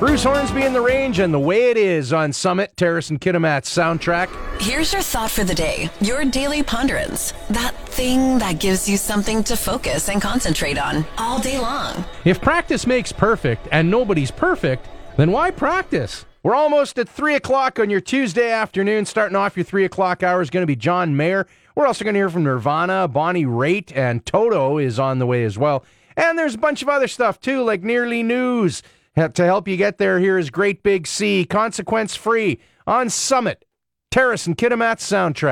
Bruce Hornsby in the Range and The Way It Is on Summit, Terrace and Kitimat's soundtrack. Here's your thought for the day, your daily ponderance. That thing that gives you something to focus and concentrate on all day long. If practice makes perfect and nobody's perfect, then why practice? We're almost at 3 o'clock on your Tuesday afternoon. Starting off your 3 o'clock hour is going to be John Mayer. We're also going to hear from Nirvana, Bonnie Raitt, and Toto is on the way as well. And there's a bunch of other stuff too, like Nearly News. To help you get there, here is Great Big Sea, consequence-free, on Summit, Terrace and Kitimat's soundtrack.